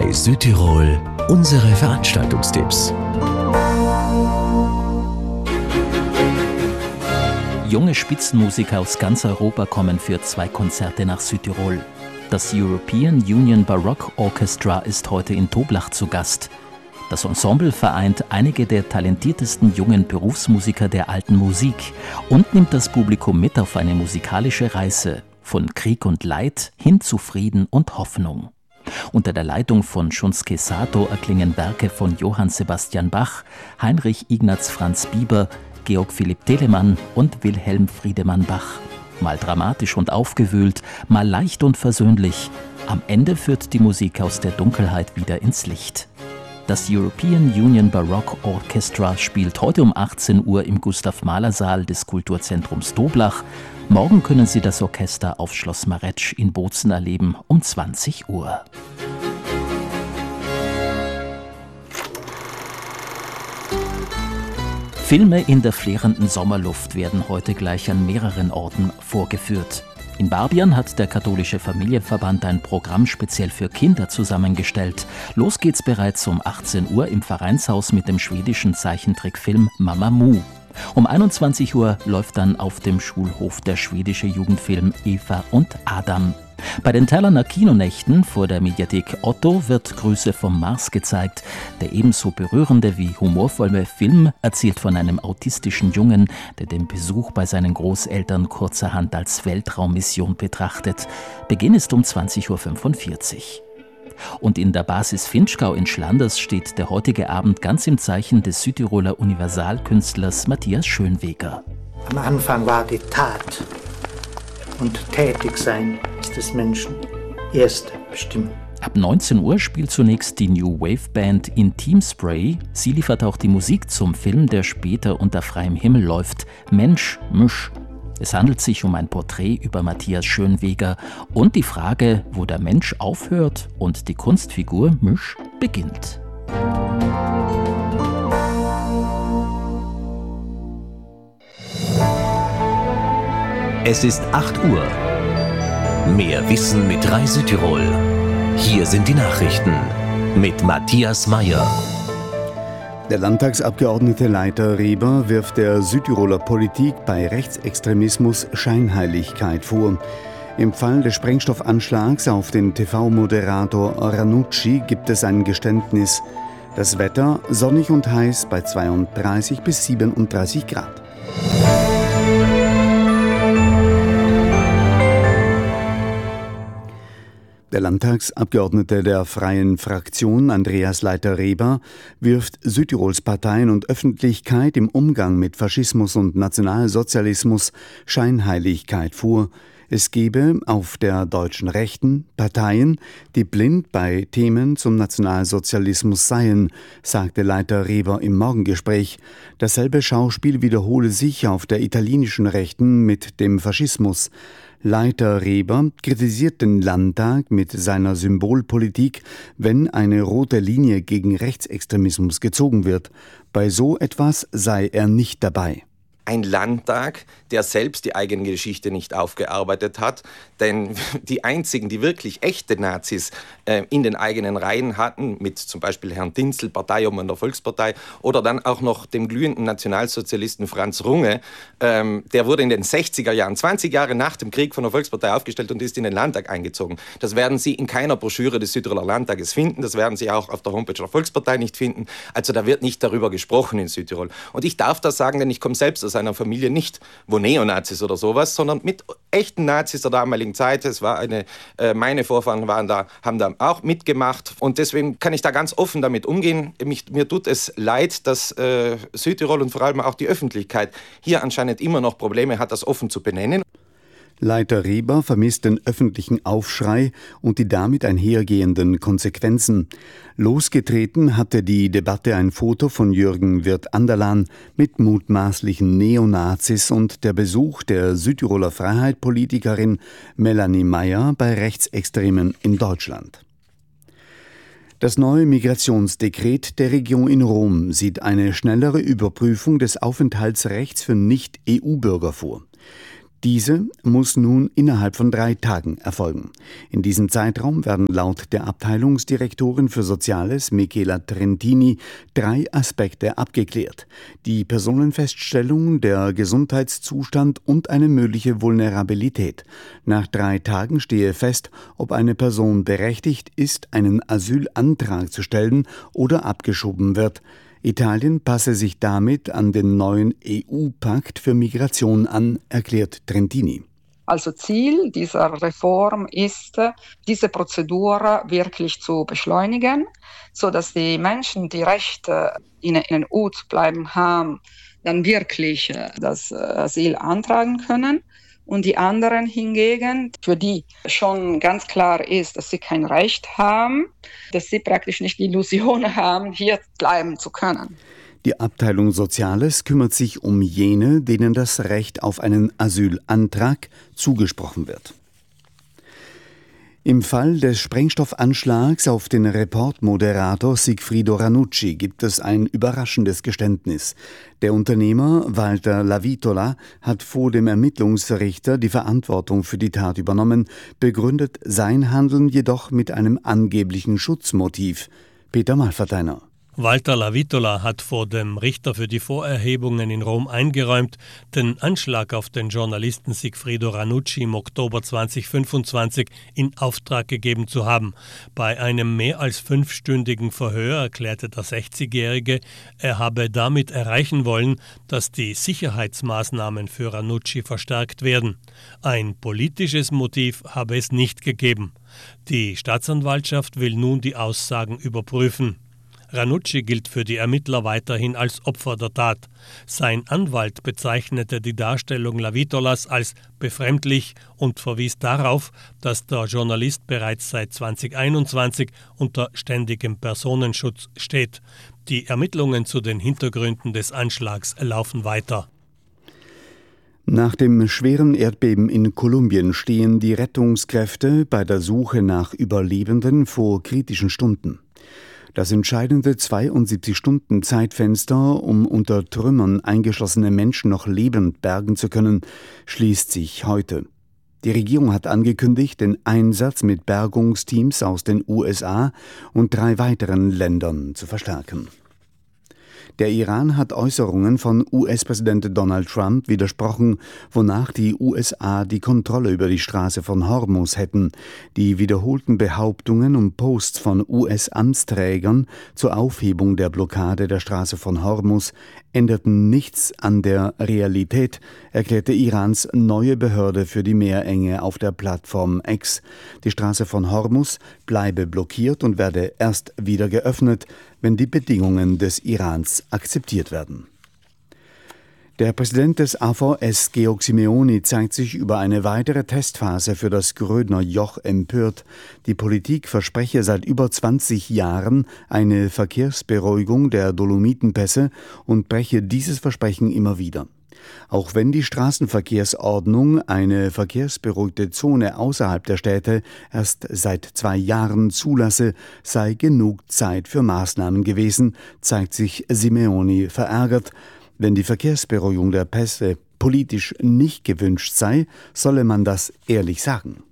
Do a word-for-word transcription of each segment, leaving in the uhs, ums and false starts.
Bei Südtirol unsere Veranstaltungstipps. Junge Spitzenmusiker aus ganz Europa kommen für zwei Konzerte nach Südtirol. Das European Union Baroque Orchestra ist heute in Toblach zu Gast. Das Ensemble vereint einige der talentiertesten jungen Berufsmusiker der alten Musik und nimmt das Publikum mit auf eine musikalische Reise von Krieg und Leid hin zu Frieden und Hoffnung. Unter der Leitung von Shunsuke Sato erklingen Werke von Johann Sebastian Bach, Heinrich Ignaz Franz Bieber, Georg Philipp Telemann und Wilhelm Friedemann Bach. Mal dramatisch und aufgewühlt, mal leicht und versöhnlich. Am Ende führt die Musik aus der Dunkelheit wieder ins Licht. Das European Union Baroque Orchestra spielt heute um achtzehn Uhr im Gustav-Mahler-Saal des Kulturzentrums Toblach. Morgen können Sie das Orchester auf Schloss Maretsch in Bozen erleben um zwanzig Uhr. Filme in der flirrenden Sommerluft werden heute gleich an mehreren Orten vorgeführt. In Barbian hat der katholische Familienverband ein Programm speziell für Kinder zusammengestellt. Los geht's bereits um achtzehn Uhr im Vereinshaus mit dem schwedischen Zeichentrickfilm Mama Mu. Um einundzwanzig Uhr läuft dann auf dem Schulhof der schwedische Jugendfilm Eva und Adam. Bei den Thalerner Kinonächten vor der Mediathek Otto wird Grüße vom Mars gezeigt. Der ebenso berührende wie humorvolle Film erzählt von einem autistischen Jungen, der den Besuch bei seinen Großeltern kurzerhand als Weltraummission betrachtet. Beginn ist um zwanzig Uhr fünfundvierzig. Und in der Basis Finchgau in Schlanders steht der heutige Abend ganz im Zeichen des Südtiroler Universalkünstlers Matthias Schönweger. Am Anfang war die Tat. Und Tätigsein ist des Menschen erste Bestimmung. Ab neunzehn Uhr spielt zunächst die New Wave Band Intim Spray. Sie liefert auch die Musik zum Film, der später unter freiem Himmel läuft, Mensch, Misch. Es handelt sich um ein Porträt über Matthias Schönweger und die Frage, wo der Mensch aufhört und die Kunstfigur Misch beginnt. Es ist acht Uhr. Mehr Wissen mit Rai Südtirol. Hier sind die Nachrichten mit Matthias Meyer. Der Landtagsabgeordnete Leiter Reber wirft der Südtiroler Politik bei Rechtsextremismus Scheinheiligkeit vor. Im Fall des Sprengstoffanschlags auf den T V-Moderator Ranucci gibt es ein Geständnis. Das Wetter sonnig und heiß bei zweiunddreißig bis siebenunddreißig Grad. Der Landtagsabgeordnete der Freien Fraktion, Andreas Leiter-Reber, wirft Südtirols Parteien und Öffentlichkeit im Umgang mit Faschismus und Nationalsozialismus Scheinheiligkeit vor. Es gebe auf der deutschen Rechten Parteien, die blind bei Themen zum Nationalsozialismus seien, sagte Leiter-Reber im Morgengespräch. Dasselbe Schauspiel wiederhole sich auf der italienischen Rechten mit dem Faschismus. Leiter Reber kritisiert den Landtag mit seiner Symbolpolitik, wenn eine rote Linie gegen Rechtsextremismus gezogen wird. Bei so etwas sei er nicht dabei. Ein Landtag, der selbst die eigene Geschichte nicht aufgearbeitet hat. Denn die einzigen, die wirklich echte Nazis äh, in den eigenen Reihen hatten, mit zum Beispiel Herrn Tinzel, Parteiobmann der Volkspartei, oder dann auch noch dem glühenden Nationalsozialisten Franz Runge, ähm, der wurde in den sechziger Jahren, zwanzig Jahre nach dem Krieg von der Volkspartei aufgestellt und ist in den Landtag eingezogen. Das werden Sie in keiner Broschüre des Südtiroler Landtages finden, das werden Sie auch auf der Homepage der Volkspartei nicht finden. Also da wird nicht darüber gesprochen in Südtirol. Und ich darf das sagen, denn ich komme selbst aus einer Familie nicht, wo Neonazis oder sowas, sondern mit echten Nazis der damaligen Zeit. Es war eine, äh, meine Vorfahren waren da, haben da auch mitgemacht und deswegen kann ich da ganz offen damit umgehen. Mich, mir tut es leid, dass äh, Südtirol und vor allem auch die Öffentlichkeit hier anscheinend immer noch Probleme hat, das offen zu benennen. Leiter Reber vermisst den öffentlichen Aufschrei und die damit einhergehenden Konsequenzen. Losgetreten hatte die Debatte ein Foto von Jürgen Wirth-Anderlan mit mutmaßlichen Neonazis und der Besuch der Südtiroler Freiheit-Politikerin Melanie Meyer bei Rechtsextremen in Deutschland. Das neue Migrationsdekret der Regierung in Rom sieht eine schnellere Überprüfung des Aufenthaltsrechts für Nicht-E U-Bürger vor. Diese muss nun innerhalb von drei Tagen erfolgen. In diesem Zeitraum werden laut der Abteilungsdirektorin für Soziales, Michela Trentini, drei Aspekte abgeklärt: die Personenfeststellung, der Gesundheitszustand und eine mögliche Vulnerabilität. Nach drei Tagen stehe fest, ob eine Person berechtigt ist, einen Asylantrag zu stellen oder abgeschoben wird. Italien passe sich damit an den neuen E U-Pakt für Migration an, erklärt Trentini. Also Ziel dieser Reform ist, diese Prozedur wirklich zu beschleunigen, sodass die Menschen, die Rechte in der E U zu bleiben haben, dann wirklich das Asyl antragen können. Und die anderen hingegen, für die schon ganz klar ist, dass sie kein Recht haben, dass sie praktisch nicht die Illusion haben, hier bleiben zu können. Die Abteilung Soziales kümmert sich um jene, denen das Recht auf einen Asylantrag zugesprochen wird. Im Fall des Sprengstoffanschlags auf den Reportmoderator Sigfrido Ranucci gibt es ein überraschendes Geständnis. Der Unternehmer Walter Lavitola hat vor dem Ermittlungsrichter die Verantwortung für die Tat übernommen, begründet sein Handeln jedoch mit einem angeblichen Schutzmotiv. Peter Malverteiner. Walter Lavitola hat vor dem Richter für die Vorerhebungen in Rom eingeräumt, den Anschlag auf den Journalisten Sigfrido Ranucci im Oktober zweitausendfünfundzwanzig in Auftrag gegeben zu haben. Bei einem mehr als fünfstündigen Verhör erklärte der sechzigjährige, er habe damit erreichen wollen, dass die Sicherheitsmaßnahmen für Ranucci verstärkt werden. Ein politisches Motiv habe es nicht gegeben. Die Staatsanwaltschaft will nun die Aussagen überprüfen. Ranucci gilt für die Ermittler weiterhin als Opfer der Tat. Sein Anwalt bezeichnete die Darstellung Lavitolas als befremdlich und verwies darauf, dass der Journalist bereits seit zweitausendeinundzwanzig unter ständigem Personenschutz steht. Die Ermittlungen zu den Hintergründen des Anschlags laufen weiter. Nach dem schweren Erdbeben in Kolumbien stehen die Rettungskräfte bei der Suche nach Überlebenden vor kritischen Stunden. Das entscheidende zweiundsiebzig-Stunden-Zeitfenster, um unter Trümmern eingeschlossene Menschen noch lebend bergen zu können, schließt sich heute. Die Regierung hat angekündigt, den Einsatz mit Bergungsteams aus den U S A und drei weiteren Ländern zu verstärken. Der Iran hat Äußerungen von U S-Präsident Donald Trump widersprochen, wonach die U S A die Kontrolle über die Straße von Hormuz hätten. Die wiederholten Behauptungen und Posts von U S-Amtsträgern zur Aufhebung der Blockade der Straße von Hormuz änderten nichts an der Realität, erklärte Irans neue Behörde für die Meerenge auf der Plattform X. Die Straße von Hormuz bleibe blockiert und werde erst wieder geöffnet, wenn die Bedingungen des Irans akzeptiert werden. Der Präsident des A V S, Georg Simeoni, zeigt sich über eine weitere Testphase für das Grödner Joch empört. Die Politik verspreche seit über zwanzig Jahren eine Verkehrsberuhigung der Dolomitenpässe und breche dieses Versprechen immer wieder. Auch wenn die Straßenverkehrsordnung eine verkehrsberuhigte Zone außerhalb der Städte erst seit zwei Jahren zulasse, sei genug Zeit für Maßnahmen gewesen, zeigt sich Simeoni verärgert. Wenn die Verkehrsberuhigung der Pässe politisch nicht gewünscht sei, solle man das ehrlich sagen.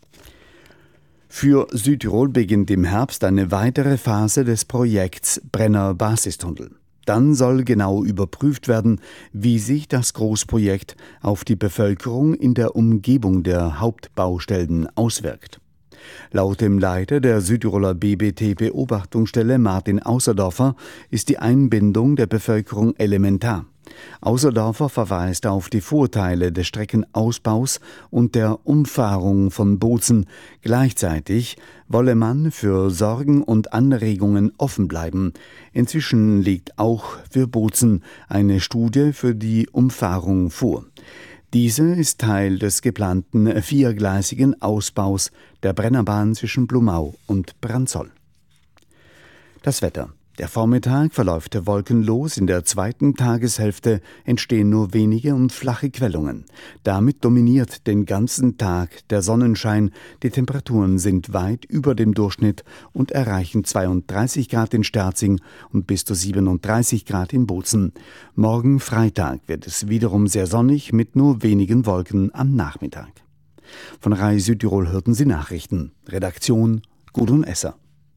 Für Südtirol beginnt im Herbst eine weitere Phase des Projekts Brenner Basistunnel. Dann soll genau überprüft werden, wie sich das Großprojekt auf die Bevölkerung in der Umgebung der Hauptbaustellen auswirkt. Laut dem Leiter der Südtiroler B B T-Beobachtungsstelle Martin Außerdorfer ist die Einbindung der Bevölkerung elementar. Außerdorfer verweist auf die Vorteile des Streckenausbaus und der Umfahrung von Bozen. Gleichzeitig wolle man für Sorgen und Anregungen offen bleiben. Inzwischen liegt auch für Bozen eine Studie für die Umfahrung vor. Diese ist Teil des geplanten viergleisigen Ausbaus der Brennerbahn zwischen Blumau und Branzoll. Das Wetter. Der Vormittag verläuft wolkenlos, in der zweiten Tageshälfte entstehen nur wenige und flache Quellungen. Damit dominiert den ganzen Tag der Sonnenschein, die Temperaturen sind weit über dem Durchschnitt und erreichen zweiunddreißig Grad in Sterzing und bis zu siebenunddreißig Grad in Bozen. Morgen Freitag wird es wiederum sehr sonnig mit nur wenigen Wolken am Nachmittag. Von R A I Südtirol hörten Sie Nachrichten. Redaktion Gudrun Esser.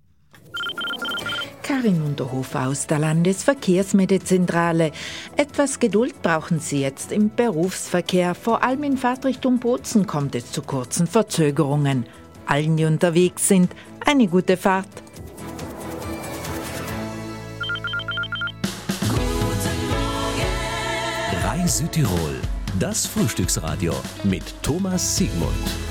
Karin Unterhofer aus der Landesverkehrsmedizentrale. Etwas Geduld brauchen Sie jetzt im Berufsverkehr. Vor allem in Fahrtrichtung Bozen kommt es zu kurzen Verzögerungen. Allen, die unterwegs sind, eine gute Fahrt. R A I Südtirol, das Frühstücksradio mit Thomas Siegmund.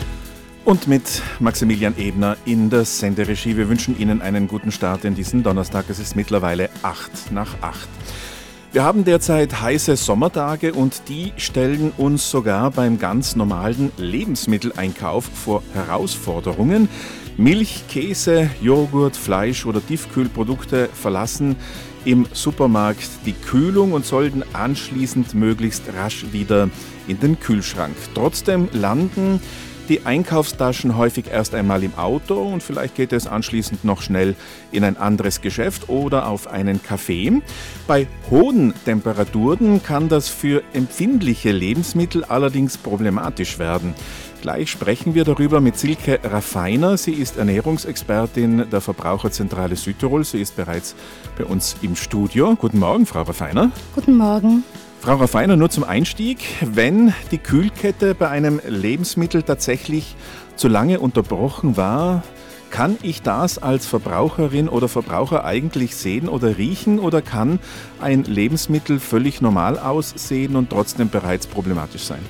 Und mit Maximilian Ebner in der Senderegie. Wir wünschen Ihnen einen guten Start in diesen Donnerstag. Es ist mittlerweile acht nach acht. Wir haben derzeit heiße Sommertage und die stellen uns sogar beim ganz normalen Lebensmitteleinkauf vor Herausforderungen. Milch, Käse, Joghurt, Fleisch oder Tiefkühlprodukte verlassen im Supermarkt die Kühlung und sollten anschließend möglichst rasch wieder in den Kühlschrank. Trotzdem landen die Einkaufstaschen häufig erst einmal im Auto und vielleicht geht es anschließend noch schnell in ein anderes Geschäft oder auf einen Café. Bei hohen Temperaturen kann das für empfindliche Lebensmittel allerdings problematisch werden. Gleich sprechen wir darüber mit Silke Raffiner. Sie ist Ernährungsexpertin der Verbraucherzentrale Südtirol. Sie ist bereits bei uns im Studio. Guten Morgen, Frau Raffiner. Guten Morgen. Frau Raffiner, nur zum Einstieg, wenn die Kühlkette bei einem Lebensmittel tatsächlich zu lange unterbrochen war, kann ich das als Verbraucherin oder Verbraucher eigentlich sehen oder riechen oder kann ein Lebensmittel völlig normal aussehen und trotzdem bereits problematisch sein?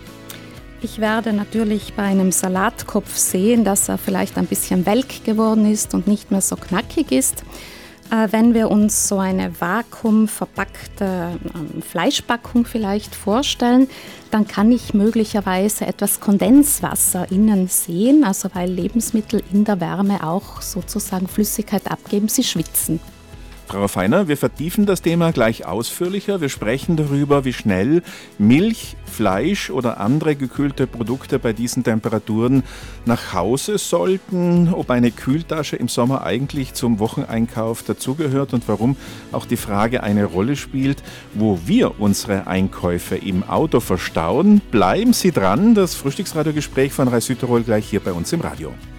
Ich werde natürlich bei einem Salatkopf sehen, dass er vielleicht ein bisschen welk geworden ist und nicht mehr so knackig ist. Wenn wir uns so eine vakuumverpackte Fleischpackung vielleicht vorstellen, dann kann ich möglicherweise etwas Kondenswasser innen sehen, also weil Lebensmittel in der Wärme auch sozusagen Flüssigkeit abgeben, sie schwitzen. Frau Raffiner, wir vertiefen das Thema gleich ausführlicher. Wir sprechen darüber, wie schnell Milch, Fleisch oder andere gekühlte Produkte bei diesen Temperaturen nach Hause sollten, ob eine Kühltasche im Sommer eigentlich zum Wocheneinkauf dazugehört und warum auch die Frage eine Rolle spielt, wo wir unsere Einkäufe im Auto verstauen. Bleiben Sie dran, das Frühstücksradiogespräch von R A I Südtirol gleich hier bei uns im Radio.